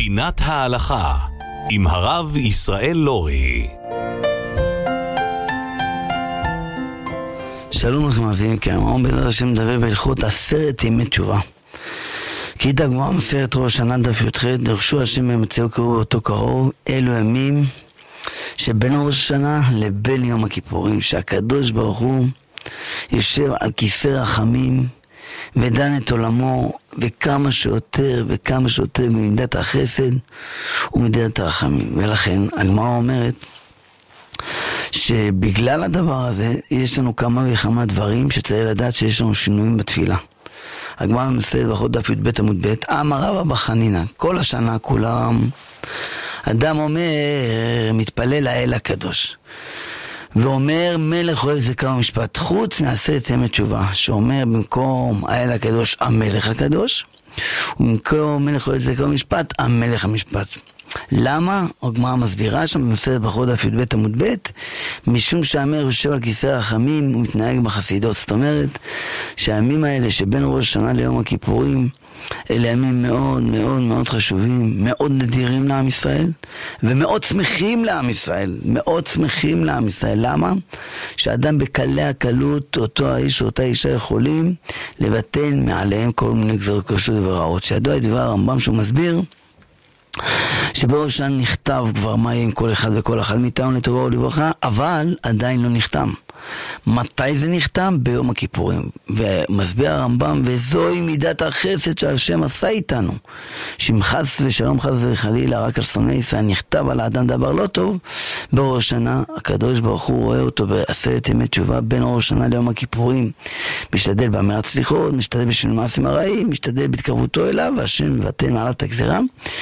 פינת ההלכה עם הרב ישראל לורי. שלום לכם מאזינים יקרים, בעזרת השם מדבר בהלכות 10 ימי תשובה. כי את הגמרא מסכת ראש השנה דף י"ח, דרשו השם במצאו קרוב אותו קרוב, אלו ימים שבין ראש השנה לבין יום הכיפורים, שהקדוש ברוך הוא יושב על כיסא רחמים ודן את עולמו, וכמה שיותר במידת החסד ומידת הרחמים. ולכן הגמרא אומרת שבגלל הדבר הזה יש לנו כמה וכמה דברים שצריך לדעת שיש לנו שינויים בתפילה. הגמרא מסכת ברכות דף י"ב עמוד ב', אמר רבא בר חנינא, כל השנה כולם אדם אומר מתפלל לאל הקדוש ואומר מלך אוהב זכר ומשפט, חוץ מ10 ימי תשובה שאומר במקום האל הקדוש המלך הקדוש, ובמקום מלך אוהב זכר ומשפט המלך המשפט. למה? הגמרא מסבירה שם במסכת ברכות דף י"ב עמוד ב', משום שהמלך יושב על כיסא רחמים ומתנהג בחסידות. זאת אומרת שהימים האלה שבין ראש השנה ליום הכיפורים אלה ימים מאוד מאוד מאוד חשובים, מאוד נדירים לעם ישראל ומאוד שמחים לעם ישראל, מאוד שמחים לעם ישראל. למה? שאדם בקלי הקלות, אותו האיש או אותה אישה יכולים לבטל מעליהם כל מיני גזרות קשות ורעות. שידוע את דבר הרמב"ם שהוא מסביר שבראש השנה נכתב כבר מה יהיה עם כל אחד וכל אחד מאיתנו לטובה ולברכה, אבל עדיין לא נחתם. מתי זה נחתם? ביום הכיפורים. ומסביר הרמב"ם, וזוהי מידת החסד שהשם עשה איתנו, שאם חס ושלום חס וחלילה רק על שונאי ישראל נכתב על האדם דבר לא טוב, בראש השנה הקדוש ברוך הוא רואה אותו ב10 ימי תשובה בין ראש השנה ליום הכיפורים, משתדל באמירת סליחות, משתדל בשינוי מעשים הרעים, משתדל בהתקרבותו אליו, והשם מבטל מעליו את הגזירה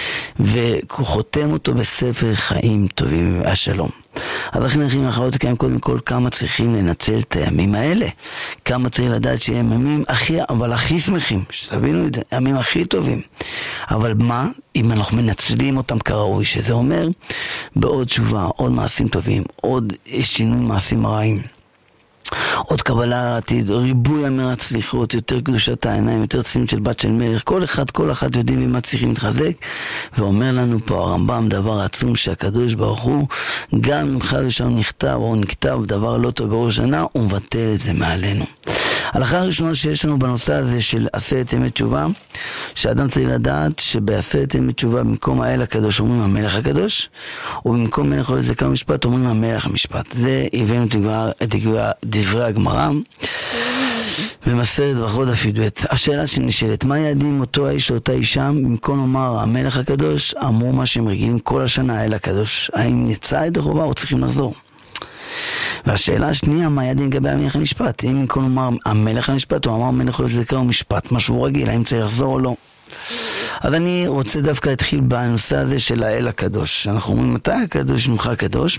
וחותם אותו בספר חיים טובים והשלום. אז לכן אנחנו יכולים לקיים קודם כל כמה צריכים לנצל את הימים האלה, כמה צריך לדעת שהם ימים הכי שמחים, שתבינו את זה, ימים הכי טובים. אבל מה אם אנחנו מנצלים אותם כראוי, שזה אומר בעוד תשובה, עוד מעשים טובים, עוד שינוי מעשים הרעים, עוד קבלה לעתיד, ריבוי אמירת סליחות, יותר קדושת העיניים, יותר צניעות של בת של מלך. כל אחד יודעים במה צריכים להתחזק. ואומר לנו פה הרמב"ם דבר עצום, שהקדוש ברוך הוא גם אם חל ושם נכתב או נכתב דבר לא טוב בראש השנה, הוא מבטל את זה מעלינו. ההלכה הראשונה שיש לנו בנושא הזה של 10 ימי תשובה, שאדם צריך לדעת שב10 ימי תשובה במקום האל הקדוש אומרים המלך הקדוש, ובמקום מלך אוהב זכר ומשפט אומרים המלך המשפט. זה הבאנו את דברי הגמרא במסכת ברכות דף י"ב. השאלה שנשאלת, מה יעדים אותו האיש או אותה אישה במקום לומר המלך הקדוש, אמרו מה שהם רגילים כל השנה האל הקדוש, האם נצא ידי חובה או צריכים לחזור? והשאלה השנייה, מה ידין לגבי המלך המשפט? אם במקום לומר המלך המשפט הוא אמר מלך אוהב זכר ומשפט, משהו רגיל, האם צריך לחזור או לא? אז אני רוצה דווקא להתחיל בנושא הזה של האל הקדוש. אנחנו אומרים מתי הקדוש ממך הקדוש?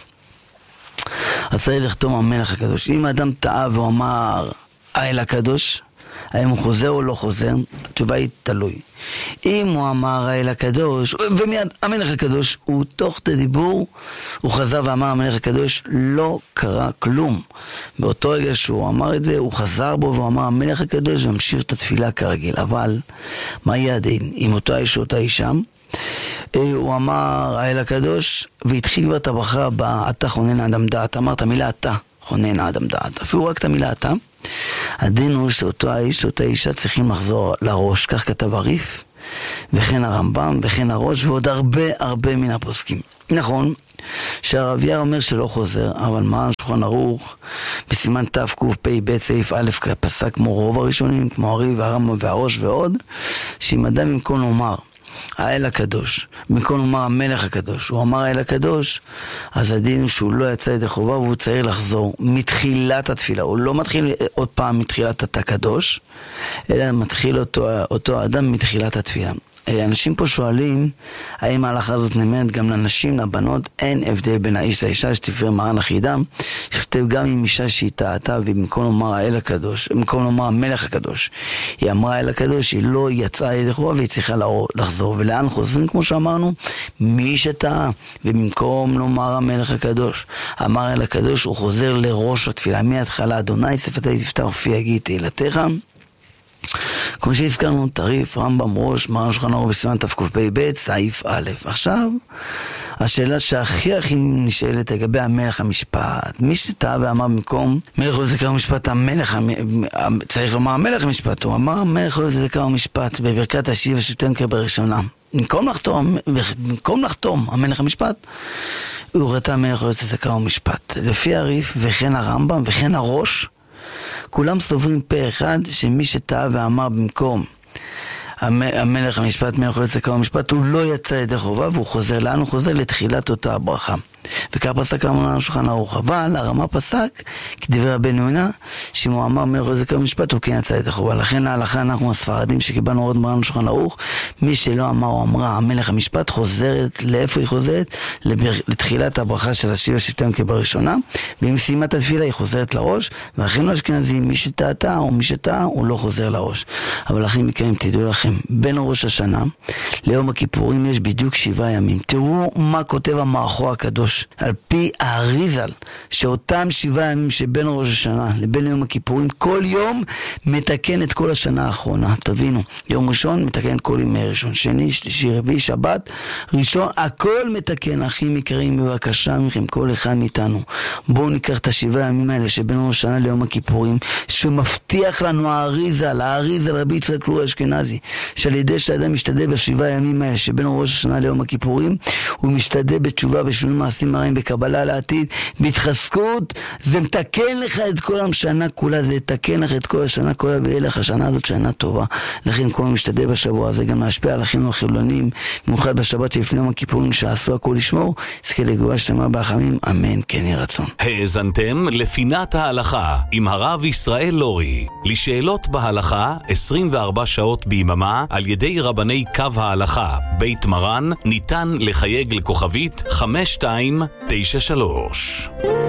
אז צריך לחתום המלך הקדוש. אם האדם טעה ואומר האל הקדוש, האם הוא חוזר או לא חוזר? התשובה היא תלוי. אם הוא אמר האל הקדוש ומיד המלך הקדוש, הוא תוך הדיבור הוא חזר ואמר המלך הקדוש, לא קרה כלום. באותו רגע שהוא אמר את זה הוא חזר בו ואמר המלך הקדוש והמשיך את התפילה כרגיל. אבל מה יהיה הדין? אם אותו האיש או אותה אישה הוא אמר האל הקדוש והתחיל כבר את הברכה הבאה, אתה חונן האדם דעת, אמרת מילה אתה חונן האדם דעת, אפילו רק את המילה אתה, הדין הוא שאותו האיש, אותה אישה צריכים לחזור לראש, כך כתב הריף, וכן הרמב"ם, וכן הראש, ועוד הרבה מן הפוסקים. נכון שהרב אומר שלא חוזר, אבל מה שולחן ערוך בסימן תקפ"ב סעיף א' פסק כמו רוב הראשונים, כמו הריף והרמב"ם והראש ועוד, שאם אדם במקום לומר האל הקדוש, במקום לומר המלך הקדוש, הוא אמר האל הקדוש, אז הדין הוא שהוא לא יצא ידי חובה והוא צריך לחזור מתחילת התפילה. הוא לא מתחיל עוד פעם מתחילת אתה קדוש, אלא מתחיל אותו האדם מתחילת התפילה. אנשים פה שואלים האם ההלכה הזאת נאמרת גם לנשים, לבנות. אין הבדל בין האיש לאישה, שתפר מרן החידה שכתב גם עם אישה שהיא טעתה ובמקום לומר האל הקדוש, במקום לומר המלך הקדוש היא אמרה האל הקדוש, היא לא יצאה ידי חובה והיא צריכה לחזור. ולאן חוזרים? כמו שאמרנו, מי שטעה ובמקום לומר המלך הקדוש אמר האל הקדוש, הוא חוזר לראש התפילה מההתחלה. אדוני שפתי תפתח ופי יגיד תהילתך, כמו שהזכרנו, תריף, רמב"ם ראש, מרן שולחן ערוך בסימן תקפ"ב, סעיף א'. עכשיו, השאלה שהכי נשאלת לגבי המלך המשפט. מי שטעה ואמר במקום מלך הוא זכר ומשפט, צריך לומר המלך המשפט, הוא אמר מלך הוא זכר ומשפט בברכת השיב השותן כבראשונה. במקום לחתום המלך המשפט, הוא ראתה מלך הוא זכר ומשפט. לפי הריף וכן הרמב"ם וכן הראש, כולם סוברים פה אחד שמי שטעה ואמר במקום המלך המשפט, מלך הוא זכר ומשפט, הוא לא יצא ידי חובה והוא חוזר לאן? הוא חוזר לתחילת אותה הברכה. וכך פסק רמב"ם שולחן ערוך. אבל הרמה פסק כדברי רבנו יונה, שאם הוא אמר מלך הוא זכר ומשפט הוא כן יצא ידי חובה. לכן ההלכה, אנחנו הספרדים שקיבלנו עוד מרן שולחן ערוך, מי שלא אמר או אמרה המלך המשפט חוזרת, לאיפה היא חוזרת? לתחילת הברכה של השיב השותן כבראשונה, ועם סיימת התפילה היא חוזרת לראש. ואכן האשכנזים, מי שטעתה או מי שטעה הוא לא חוזר לראש. אבל אחים יקרים, תדעו לכם, בין ראש השנה ליום הכיפורים יש בדיוק 7 ימים. תראו מה כותב המערכו הקדוש על פי האריזל, שאותם 7 ימים שבין ראש השנה לבין יום הכיפורים, כל יום מתקן את כל השנה האחרונה. תבינו, יום ראשון מתקן כל ימי ראשון, שני, שלישי, רביעי, שבת, ראשון, הכל מתקן. אחים יקרים, בבקשה מכם, כל אחד מאיתנו, בואו ניקח את 7 ימים האלה שבין ראש השנה ליום הכיפורים, שמבטיח לנו האריזל רבי יצחק לורי אשכנזי, שעל ידי שהאדם משתדל ב7 ימים האלה שבין ראש השנה ליום הכיפורים, הוא משתדל בתשובה בשינוי מעשים מראים, בקבלה לעתיד, בהתחזקות, זה מתקן לך את כל השנה כולה, זה יתקן לך את כל השנה כולה, ויהיה לך השנה הזאת שנה טובה. לכן כל משתדל בשבוע הזה גם להשפיע על אחינו החילונים, במיוחד בשבת שלפני יום הכיפורים, שעשו הכל לשמור, זכה לגאולה שלמה ברחמים, אמן כן יהי רצון. האזנתם לפינת ההלכה עם הרב ישראל לורי. לשאלות בהלכה 24 שעות ביממה על ידי רבני קו ההלכה בית מרן, ניתן לחייג לכוכבית 5293.